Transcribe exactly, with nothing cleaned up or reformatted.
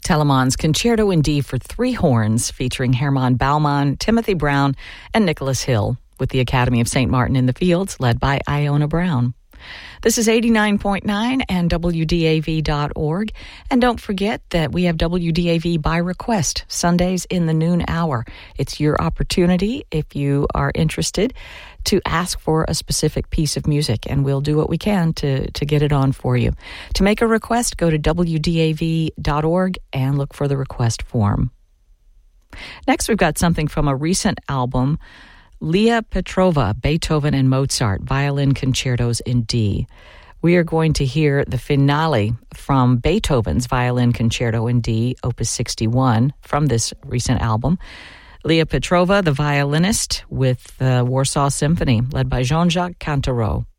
Telemann's Concerto in D for three horns, featuring Hermann Baumann, Timothy Brown, and Nicholas Hill, with the Academy of Saint Martin in the Fields, led by Iona Brown. This is eighty-nine point nine and W D A V dot org. And don't forget that we have W D A V by request, Sundays in the noon hour. It's your opportunity, if you are interested, to ask for a specific piece of music, and we'll do what we can to, to get it on for you. To make a request, go to W D A V dot org and look for the request form. Next, we've got something from a recent album, Leah Petrova, Beethoven and Mozart, Violin Concertos in D. We are going to hear the finale from Beethoven's Violin Concerto in D, Opus sixty-one, from this recent album. Leah Petrova, the violinist, with the Warsaw Symphony, led by Jean-Jacques Cantereau.